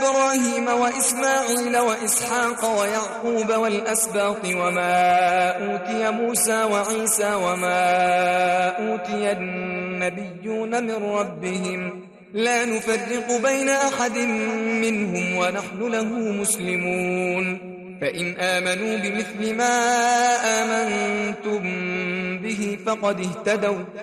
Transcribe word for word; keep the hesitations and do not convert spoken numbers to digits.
إبراهيم وإسماعيل وإسحاق ويعقوب والأسباط وما أوتي موسى وعيسى وما أوتي النبيون من ربهم لا نفرق بين أحد منهم ونحن له مسلمون فإن آمنوا بمثل ما آمنتم به فقد اهتدوا